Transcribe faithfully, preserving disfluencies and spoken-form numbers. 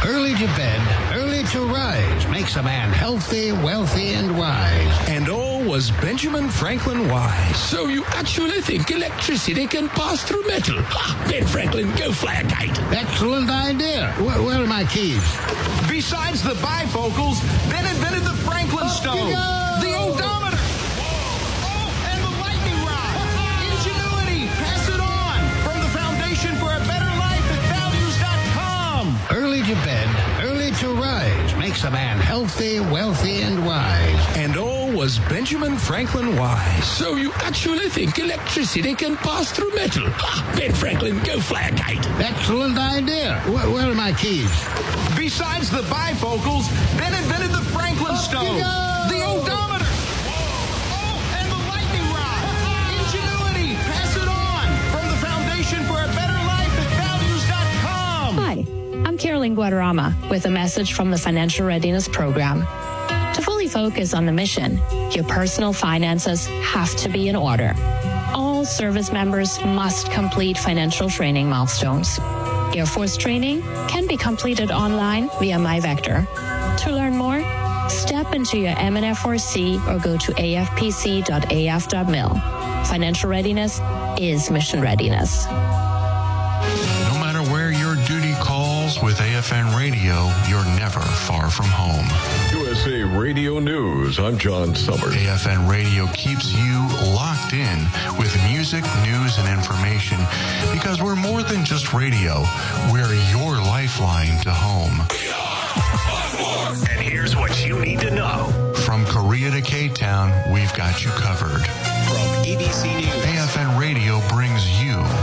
Early to bed, early to rise makes a man healthy, wealthy, and wise. And all was Benjamin Franklin wise. So you actually think electricity can pass through metal? Ha! Ben Franklin, go fly a kite. Excellent idea. Where, where are my keys? Besides the bifocals, Ben invented the Franklin stove, the odometer, oh, and the lightning rod. Ingenuity, pass it on. From the Foundation for a Better Life at values dot com. Early to bed, early to rise makes a man healthy, wealthy, and wise. And all was Benjamin Franklin wise. So you actually think electricity can pass through metal? Ha! Ben Franklin, go fly a kite. Excellent idea. Where, where are my keys? Besides the bifocals, Ben invented the Franklin stove, the odometer, oh, and the lightning rod. Ingenuity, pass it on. From the Foundation for a Better Life at values dot com. Hi, I'm Carolyn Guadarrama with a message from the Financial Readiness Program. To fully focus on the mission, your personal finances have to be in order. All service members must complete financial training milestones. Air Force training can be completed online via MyVector. To learn more, step into your M N F R C or go to a f p c dot a f dot mil. Financial readiness is mission readiness. No matter where your duty calls, with A F N Radio, you're never far from home. U S A Radio News, I'm John Summers. A F N Radio keeps you locked in with music, news, and information because we're more than just radio. We're your lifeline to home. And here's what you need to know. From Korea to K-Town, we've got you covered. From A B C News. A F N Radio brings you